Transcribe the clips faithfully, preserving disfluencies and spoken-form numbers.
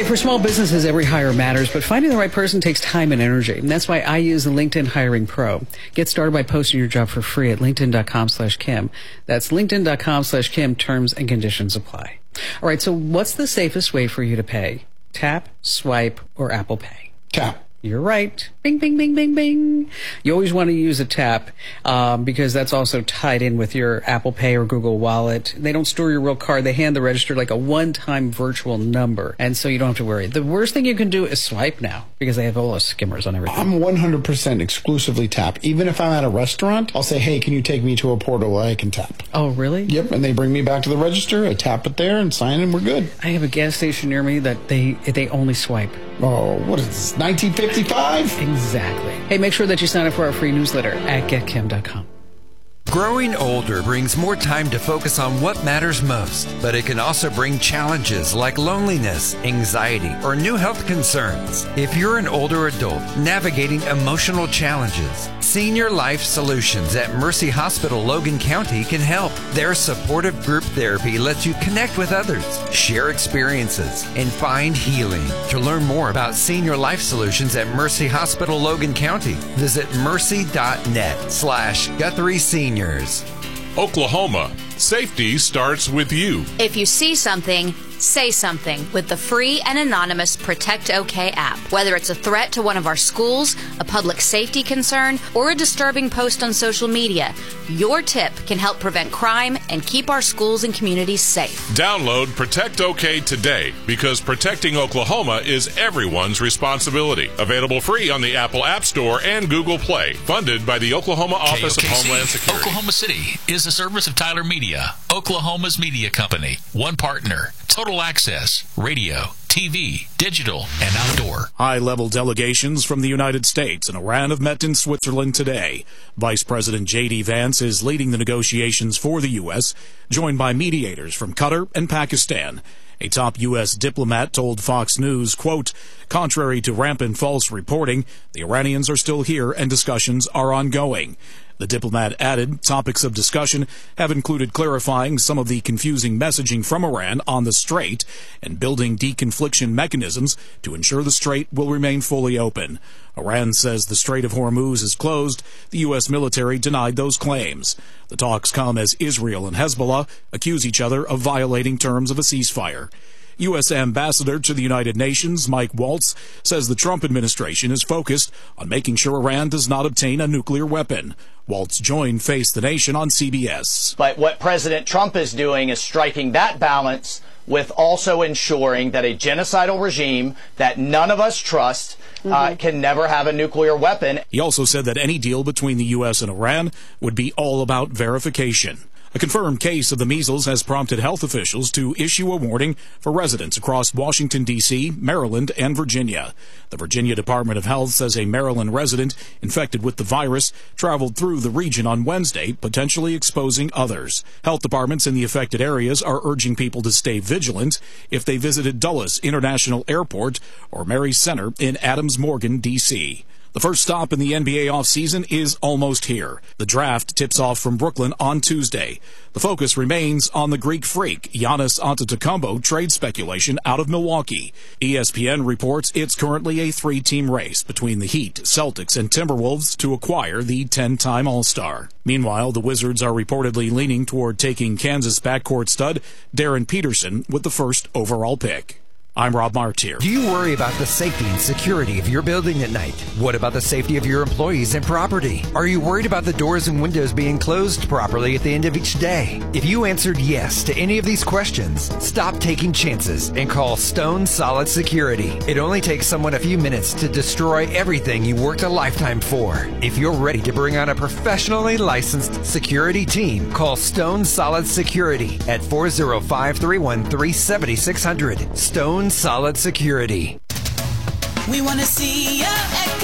Hey, for small businesses, every hire matters, but finding the right person takes time and energy. And that's why I use the LinkedIn Hiring Pro. Get started by posting your job for free at linkedin.com slash Kim. That's linkedin.com slash Kim. Terms and conditions apply. All right, so what's the safest way for you to pay? Tap, swipe, or Apple Pay? Tap. You're right. Bing, bing, bing, bing, bing. You always want to use a tap um, because that's also tied in with your Apple Pay or Google Wallet. They don't store your real card. They hand the register like a one-time virtual number, and so you don't have to worry. The worst thing you can do is swipe now because they have all those skimmers on everything. I'm one hundred percent exclusively tap. Even if I'm at a restaurant, I'll say, hey, can you take me to a portal where I can tap? Oh, really? Yep, and they bring me back to the register. I tap it there and sign, and we're good. I have a gas station near me that they they only swipe. Oh, what is this, nineteen fifty-five? Exactly. Hey, make sure that you sign up for our free newsletter at get kim dot com. Growing older brings more time to focus on what matters most, but it can also bring challenges like loneliness, anxiety, or new health concerns. If you're an older adult navigating emotional challenges, Senior Life Solutions at Mercy Hospital Logan County can help. Their supportive group therapy lets you connect with others, share experiences, and find healing. To learn more about Senior Life Solutions at Mercy Hospital Logan County, visit mercy.net slash Guthrie Seniors. Oklahoma, safety starts with you. If you see something, say something with the free and anonymous Protect OK app. Whether it's a threat to one of our schools, a public safety concern, or a disturbing post on social media, your tip can help prevent crime and keep our schools and communities safe. Download Protect OK today because protecting Oklahoma is everyone's responsibility. Available free on the Apple App Store and Google Play. Funded by the Oklahoma Office K O K C, of Homeland Security. Oklahoma City is a service of Tyler Media, Oklahoma's media company. One partner, total access, radio, T V, digital, and outdoor. High-level delegations from the United States and Iran have met in Switzerland today. Vice President J D Vance is leading the negotiations for the U S, joined by mediators from Qatar and Pakistan. A top U S diplomat told Fox News, quote, contrary to rampant false reporting, the Iranians are still here and discussions are ongoing. The diplomat added topics of discussion have included clarifying some of the confusing messaging from Iran on the Strait and building deconfliction mechanisms to ensure the Strait will remain fully open. Iran says the Strait of Hormuz is closed. The U S military denied those claims. The talks come as Israel and Hezbollah accuse each other of violating terms of a ceasefire. U S Ambassador to the United Nations, Mike Waltz, says the Trump administration is focused on making sure Iran does not obtain a nuclear weapon. Waltz joined Face the Nation on C B S. But what President Trump is doing is striking that balance with also ensuring that a genocidal regime that none of us trust mm-hmm. uh, can never have a nuclear weapon. He also said that any deal between the U S and Iran would be all about verification. A confirmed case of the measles has prompted health officials to issue a warning for residents across Washington, D C, Maryland, and Virginia. The Virginia Department of Health says a Maryland resident infected with the virus traveled through the region on Wednesday, potentially exposing others. Health departments in the affected areas are urging people to stay vigilant if they visited Dulles International Airport or Mary's Center in Adams Morgan, D C. The first stop in the N B A offseason is almost here. The draft tips off from Brooklyn on Tuesday. The focus remains on the Greek freak, Giannis Antetokounmpo trade speculation out of Milwaukee. E S P N reports it's currently a three-team race between the Heat, Celtics, and Timberwolves to acquire the ten-time All-Star. Meanwhile, the Wizards are reportedly leaning toward taking Kansas backcourt stud Darren Peterson with the first overall pick. I'm Rob Martier. Do you worry about the safety and security of your building at night? What about the safety of your employees and property? Are you worried about the doors and windows being closed properly at the end of each day? If you answered yes to any of these questions, stop taking chances and call Stone Solid Security. It only takes someone a few minutes to destroy everything you worked a lifetime for. If you're ready to bring on a professionally licensed security team, call Stone Solid Security at four oh five, three one three, seven six zero zero. Stone Solid Security. We want to see ya at Kalidi.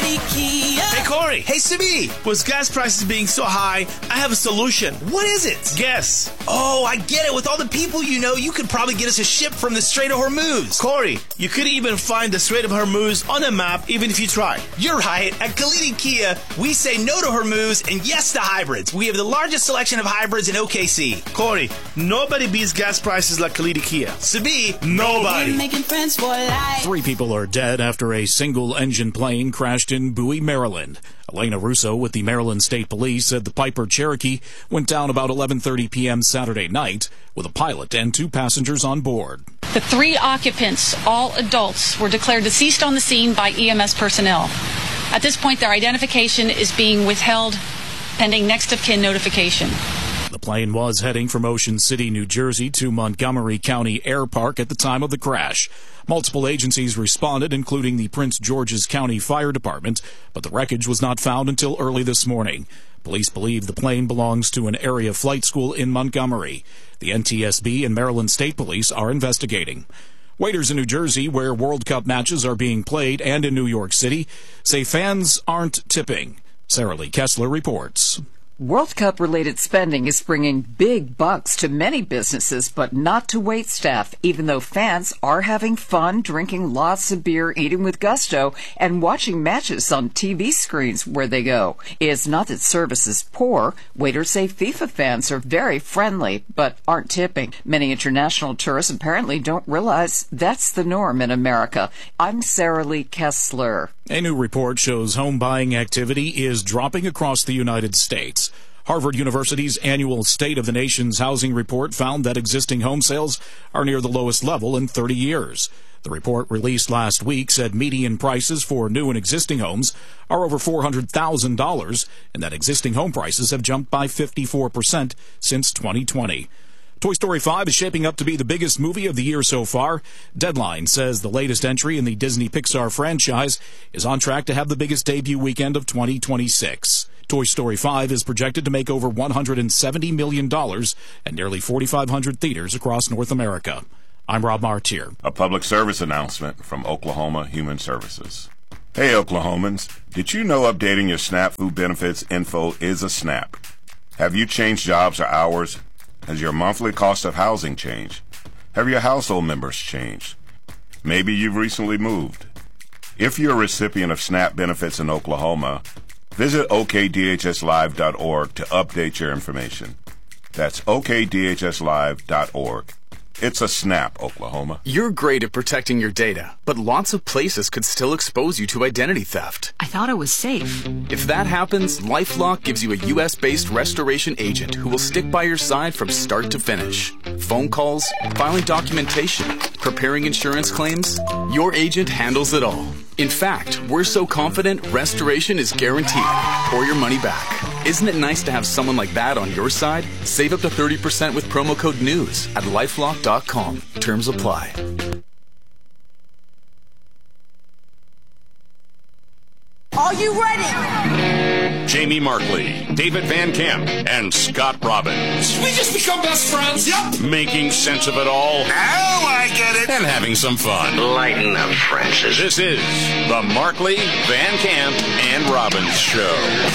Kia. Hey, Corey. Hey, Simi. With gas prices being so high, I have a solution. What is it? Guess. Oh, I get it. With all the people you know, you could probably get us a ship from the Strait of Hormuz. Corey, you could even find the Strait of Hormuz on a map even if you try. You're right. At Kalidi Kia, we say no to Hormuz and yes to hybrids. We have the largest selection of hybrids in O K C. Corey, nobody beats gas prices like Kalidi Kia. Sabi, nobody. We're making friends for life. Three people are dead after a single-engine plane crashed in Bowie, Maryland. Elena Russo with the Maryland State Police said the Piper Cherokee went down about eleven thirty p.m. Saturday night with a pilot and two passengers on board. The three occupants, all adults, were declared deceased on the scene by E M S personnel. At this point, their identification is being withheld pending next of kin notification. The plane was heading from Ocean City, New Jersey to Montgomery County Air Park at the time of the crash. Multiple agencies responded, including the Prince George's County Fire Department, but the wreckage was not found until early this morning. Police believe the plane belongs to an area flight school in Montgomery. The N T S B and Maryland State Police are investigating. Waiters in New Jersey, where World Cup matches are being played, and in New York City, say fans aren't tipping. Sarah Lee Kessler reports. World Cup-related spending is bringing big bucks to many businesses, but not to waitstaff, even though fans are having fun, drinking lots of beer, eating with gusto, and watching matches on T V screens where they go. It's not that service is poor. Waiters say FIFA fans are very friendly, but aren't tipping. Many international tourists apparently don't realize that's the norm in America. I'm Sarah Lee Kessler. A new report shows home buying activity is dropping across the United States. Harvard University's annual State of the Nation's Housing Report found that existing home sales are near the lowest level in thirty years. The report released last week said median prices for new and existing homes are over four hundred thousand dollars and that existing home prices have jumped by fifty-four percent since twenty twenty. Toy Story five is shaping up to be the biggest movie of the year so far. Deadline says the latest entry in the Disney Pixar franchise is on track to have the biggest debut weekend of twenty twenty-six. Toy Story five is projected to make over one hundred seventy million dollars at nearly forty-five hundred theaters across North America. I'm Rob Martier. A public service announcement from Oklahoma Human Services. Hey, Oklahomans, did you know updating your SNAP food benefits info is a snap? Have you changed jobs or hours? Has your monthly cost of housing changed? Have your household members changed? Maybe you've recently moved. If you're a recipient of SNAP benefits in Oklahoma, visit O K D H S live dot org to update your information. That's O K D H S live dot org. It's a snap, Oklahoma. You're great at protecting your data, but lots of places could still expose you to identity theft. I thought it was safe. If that happens, LifeLock gives you a U S-based restoration agent who will stick by your side from start to finish. Phone calls, filing documentation, preparing insurance claims, your agent handles it all. In fact, we're so confident restoration is guaranteed or your money back. Isn't it nice to have someone like that on your side? Save up to thirty percent with promo code NEWS at lifelock dot com. Terms apply. Are you ready? Jamie Markley, David Van Camp, and Scott Robbins. We just become best friends. Yep. Making sense of it all. Now I get it. And having some fun. Lighten up, Francis. This is the Markley, Van Camp, and Robbins Show.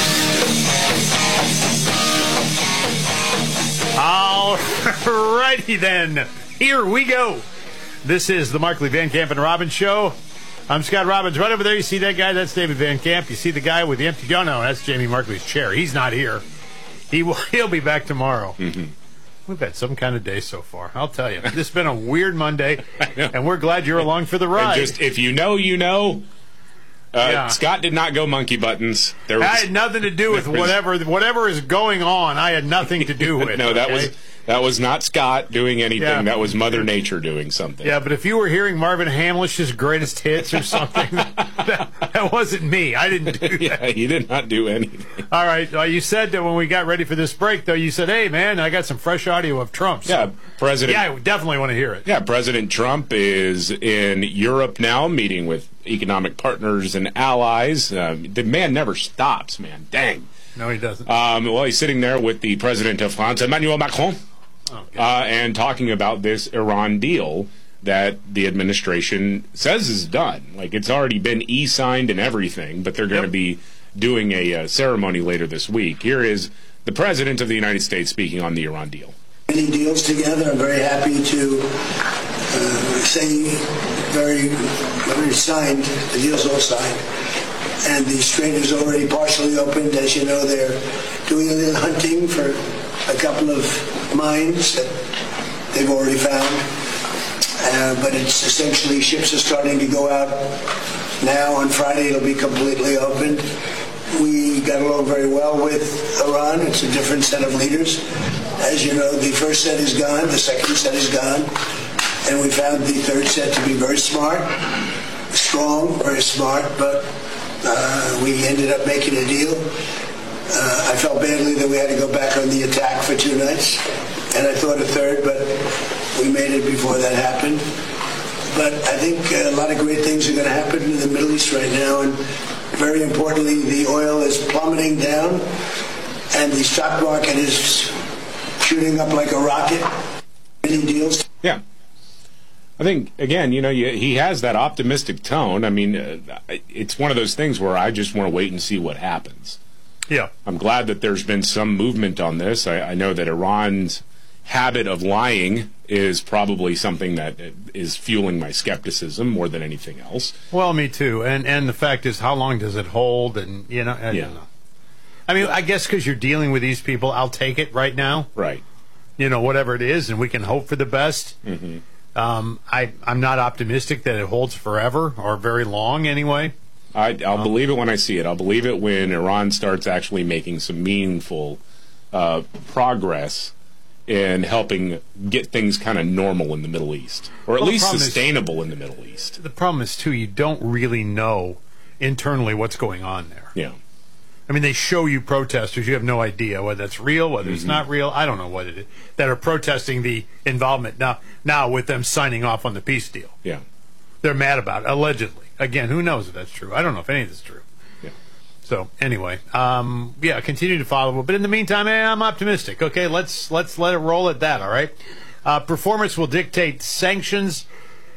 All righty then. Here we go. This is the Markley, Van Camp, and Robbins Show. I'm Scott Robbins. Right over there, you see that guy? That's David Van Camp. You see the guy with the empty... Oh, no, that's Jamie Markley's chair. He's not here. He will, he'll be back tomorrow. Mm-hmm. We've had some kind of day so far, I'll tell you. This has been a weird Monday, and we're glad you're along for the ride. And just, if you know, you know. Uh, yeah. Scott did not go monkey buttons. There was, I had nothing to do with whatever whatever is going on. I had nothing to do with. No, that okay? was that was not Scott doing anything. Yeah. That was Mother Nature doing something. Yeah, but if you were hearing Marvin Hamlish's greatest hits or something, that, that wasn't me. I didn't do that. Yeah, he did not do anything. All right. Uh, you said that when we got ready for this break, though, you said, "Hey, man, I got some fresh audio of Trump." So, yeah, President. Yeah, I definitely want to hear it. Yeah, President Trump is in Europe now, meeting with economic partners and allies. Uh, the man never stops, man. Dang. No, he doesn't. Um, well, he's sitting there with the president of France, Emmanuel Macron, oh, uh, and talking about this Iran deal that the administration says is done. Like, it's already been e-signed and everything, but they're going to be doing a uh, ceremony later this week. Here is the President of the United States speaking on the Iran deal. Many deals together. I'm very happy to uh, say very, very signed. The deal's all signed. And the strait is already partially opened. As you know, they're doing a little hunting for a couple of mines that they've already found. Uh, but it's essentially, ships are starting to go out now. On Friday, it'll be completely opened. We got along very well with Iran. It's a different set of leaders. As you know, the first set is gone, the second set is gone, and we found the third set to be very smart, strong, very smart, but uh, we ended up making a deal. Uh, I felt badly that we had to go back on the attack for two nights, and I thought a third, but we made it before that happened. But I think a lot of great things are going to happen in the Middle East right now, and very importantly, the oil is plummeting down, and the stock market is shooting up like a rocket. Many deals. Yeah. I think, again, you know, you, he has that optimistic tone. I mean, uh, it's one of those things where I just want to wait and see what happens. Yeah. I'm glad that there's been some movement on this. I, I know that Iran's habit of lying is probably something that is fueling my skepticism more than anything else. Well, me too. And and the fact is, how long does it hold? And, you know, I yeah. don't know. I mean, I guess because you're dealing with these people, I'll take it right now. Right. You know, whatever it is, and we can hope for the best. Mm-hmm. Um, I, I'm not optimistic that it holds forever or very long anyway. I, I'll um, believe it when I see it. I'll believe it when Iran starts actually making some meaningful uh, progress in helping get things kind of normal in the Middle East, or at well, least sustainable is, in the Middle East. The problem is, too, you don't really know internally what's going on there. Yeah. I mean, they show you protesters. You have no idea whether it's real, whether mm-hmm. it's not real. I don't know what it is. That are protesting the involvement now, now with them signing off on the peace deal. Yeah. They're mad about it, allegedly. Again, who knows if that's true? I don't know if any of this is true. Yeah. So, anyway, um, yeah, continue to follow. But in the meantime, eh, I'm optimistic. Okay, let's let's let it roll at that, all right? Uh, performance will dictate sanctions.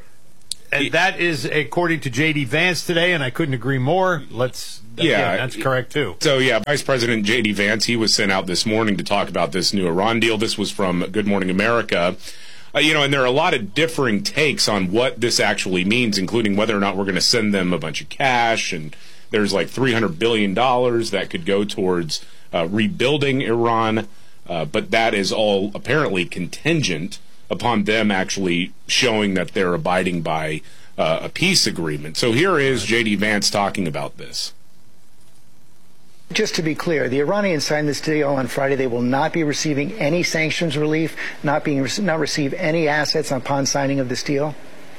And that is according to J D Vance today, and I couldn't agree more. Let's yeah, yeah that's correct too. So yeah, Vice President J D Vance, he was sent out this morning to talk about this new Iran deal. This was from Good Morning America. Uh, you know, and there are a lot of differing takes on what this actually means, including whether or not we're going to send them a bunch of cash, and there's like three hundred billion dollars that could go towards uh, rebuilding Iran, uh, but that is all apparently contingent upon them actually showing that they're abiding by uh, a peace agreement. So here is J D Vance talking about this. Just to be clear, the Iranians signed this deal on Friday. They will not be receiving any sanctions relief, not being not receive any assets upon signing of this deal.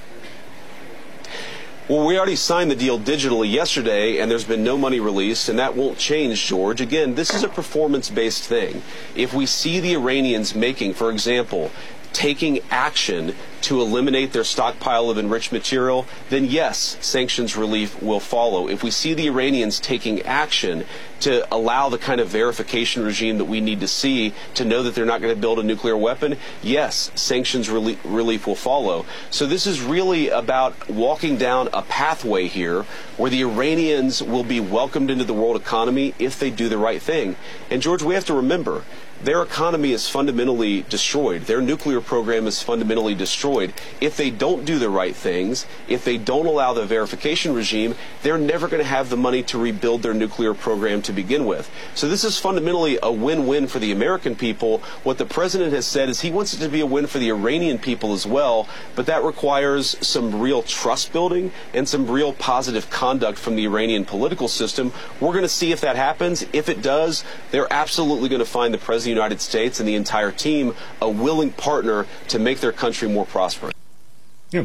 Well, we already signed the deal digitally yesterday, and there's been no money released, and that won't change, George. Again, this is a performance-based thing. If we see the Iranians making, for example, taking action to eliminate their stockpile of enriched material, then yes, sanctions relief will follow. If we see the Iranians taking action to allow the kind of verification regime that we need to see to know that they're not going to build a nuclear weapon, yes, sanctions relie- relief will follow. So this is really about walking down a pathway here where the Iranians will be welcomed into the world economy if they do the right thing. And George, we have to remember, their economy is fundamentally destroyed. Their nuclear program is fundamentally destroyed. If they don't do the right things, if they don't allow the verification regime, they're never going to have the money to rebuild their nuclear program to begin with. So this is fundamentally a win-win for the American people. What the president has said is he wants it to be a win for the Iranian people as well, but that requires some real trust building and some real positive conduct from the Iranian political system. We're going to see if that happens. If it does, they're absolutely going to find the president of the United States and the entire team a willing partner to make their country more prosperous. Yeah.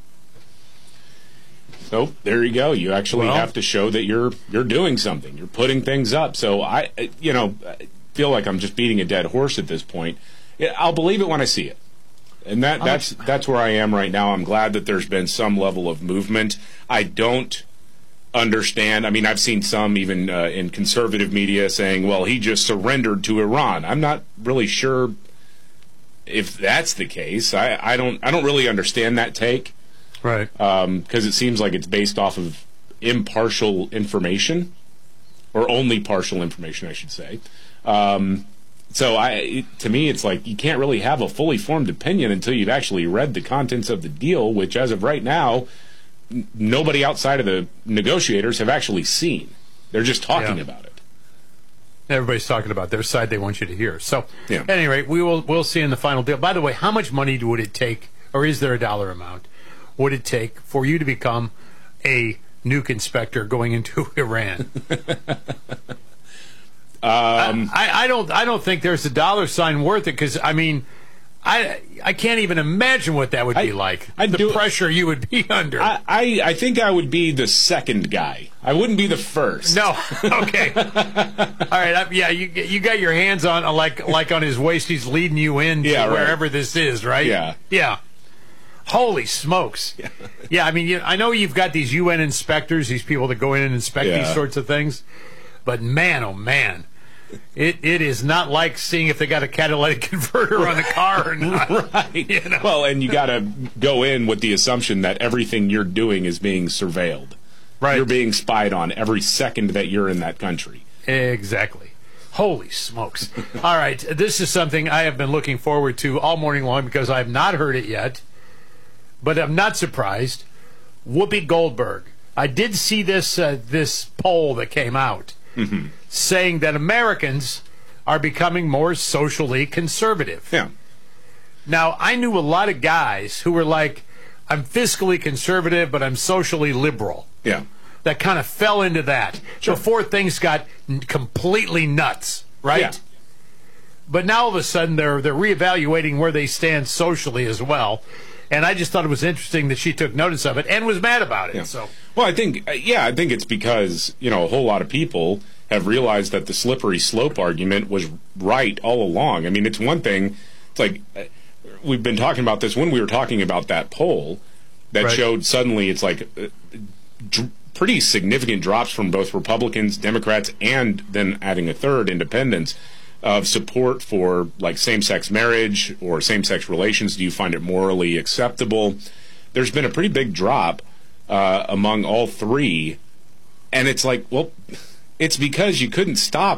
So there you go. You actually well, have to show that you're you're doing something. You're putting things up. So I, you know, I feel like I'm just beating a dead horse at this point. I'll believe it when I see it, and that that's that's where I am right now. I'm glad that there's been some level of movement. I don't understand. I mean, I've seen some even uh, in conservative media saying, well, he just surrendered to Iran. I'm not really sure if that's the case, I, I don't I don't really understand that take. Right. Because um, it seems like it's based off of impartial information, or only partial information, I should say. Um, so I, it, to me, it's like you can't really have a fully formed opinion until you've actually read the contents of the deal, which as of right now, n- nobody outside of the negotiators have actually seen. They're just talking Yeah. about it. Everybody's talking about their side they want you to hear. So, Yeah. at any rate, we will we'll see in the final deal. By the way, how much money would it take, or is there a dollar amount, would it take for you to become a nuke inspector going into Iran? um, I, I don't I don't think there's a dollar sign worth it, because, I mean, I I can't even imagine what that would be like. I'd the do- pressure you would be under. I, I, I think I would be the second guy. I wouldn't be the first. No, okay. All right, I, yeah, you you got your hands on like like on his waist. He's leading you in to Yeah, right. wherever this is, right? Yeah. yeah. Holy smokes! Yeah, yeah I mean, you, I know you've got these U N inspectors, these people that go in and inspect Yeah. these sorts of things, but man, oh man, it it is not like seeing if they got a catalytic converter on the car or not. Right. You know? Well, and you got to go in with the assumption that everything you're doing is being surveilled. Right. You're being spied on every second that you're in that country. Exactly. Holy smokes. All right. This is something I have been looking forward to all morning long because I have not heard it yet, but I'm not surprised. Whoopi Goldberg. I did see this uh, this poll that came out Mm-hmm. saying that Americans are becoming more socially conservative. Yeah. Now, I knew a lot of guys who were like, I'm fiscally conservative, but I'm socially liberal. Yeah. That kind of fell into that before things got n- completely nuts, right? Yeah. But now all of a sudden they're they're reevaluating where they stand socially as well, and I just thought it was interesting that she took notice of it and was mad about it. Yeah. So Well, I think, uh, yeah, I think it's because, you know, a whole lot of people have realized that the slippery slope argument was right all along. I mean, it's one thing, it's like, uh, we've been talking about this when we were talking about that poll that Right. showed suddenly it's like uh, dr- pretty significant drops from both Republicans, Democrats, and then adding a third, independents, of support for like same-sex marriage or same-sex relations. Do you find it morally acceptable? There's been a pretty big drop uh, among all three, and it's like, well, it's because you couldn't stop